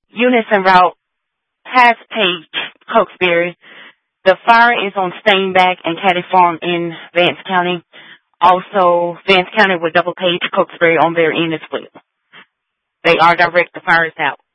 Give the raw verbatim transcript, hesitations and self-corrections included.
units en route past Page, Cokesbury. The fire is on Steinbach and Caddy Farm in Vance County. Also, Vance County with Double Page, Cokesbury on their end as well. They are direct. The fire is out.